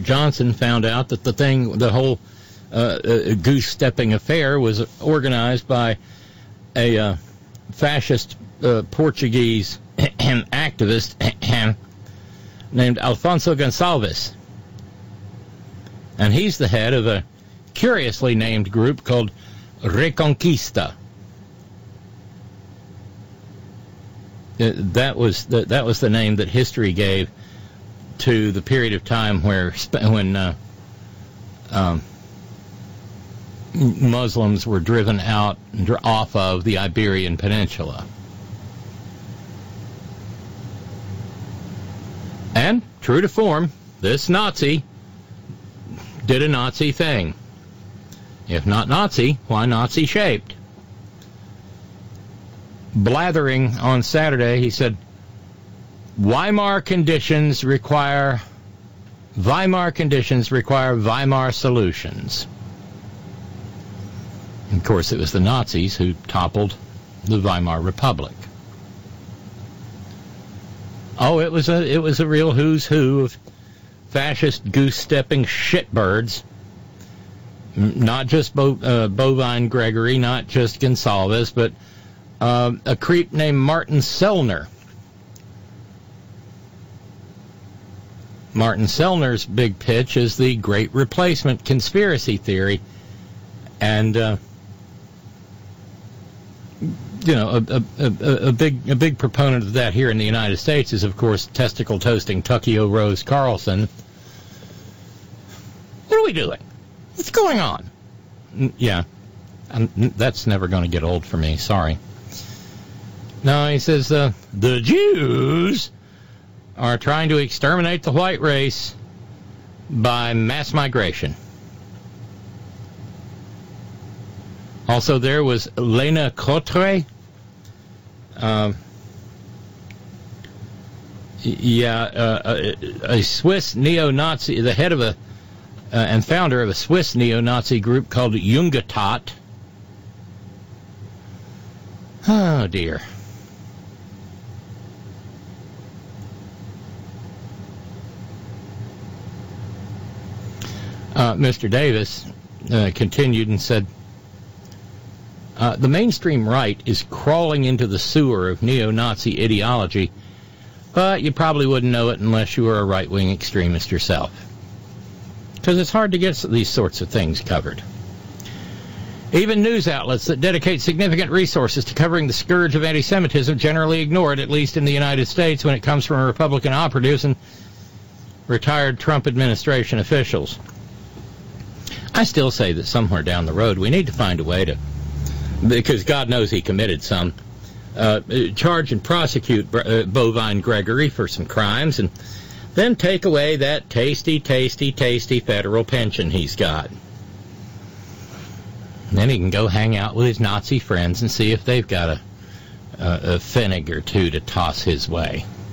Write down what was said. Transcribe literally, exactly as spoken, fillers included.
Johnson found out that the thing, the whole uh, uh, goose-stepping affair was organized by a uh, fascist uh, Portuguese activist named Alfonso Gonçalves. And he's the head of a curiously named group called Reconquista. That was the, that was the name that history gave to the period of time where when uh, um, Muslims were driven out off of the Iberian Peninsula. And, true to form, this Nazi did a Nazi thing. If not Nazi, why Nazi-shaped? Blathering on Saturday, he said, Weimar conditions require Weimar conditions require Weimar solutions. Of course, it was the Nazis who toppled the Weimar Republic. Oh, it was a it was a real who's who of fascist goose-stepping shitbirds. Not just Bo, uh, Bovine Gregory, not just Gonçalves, but uh, a creep named Martin Sellner. Martin Sellner's big pitch is the Great Replacement conspiracy theory. And, uh, you know, a, a, a, a big a big proponent of that here in the United States is, of course, testicle-toasting Tuckio Rose Carlson. What are we doing? What's going on? Yeah, I'm, that's never going to get old for me. Sorry. No, he says, uh, the Jews are trying to exterminate the white race by mass migration. Also, there was Lena Cotre. Um, yeah, uh, a, a Swiss neo-Nazi, the head of a Uh, and founder of a Swiss neo-Nazi group called Jungetat. Oh, dear. Uh, Mister Davis uh, continued and said, uh, the mainstream right is crawling into the sewer of neo-Nazi ideology, but you probably wouldn't know it unless you were a right-wing extremist yourself. Because it's hard to get these sorts of things covered. Even news outlets that dedicate significant resources to covering the scourge of anti-Semitism generally ignore it, at least in the United States, when it comes from Republican operatives and retired Trump administration officials. I still say that somewhere down the road we need to find a way to, because God knows he committed some, uh, charge and prosecute uh, Bovine Gregory for some crimes and then take away that tasty, tasty, tasty federal pension he's got. And then he can go hang out with his Nazi friends and see if they've got a, a, a pfennig or two to toss his way.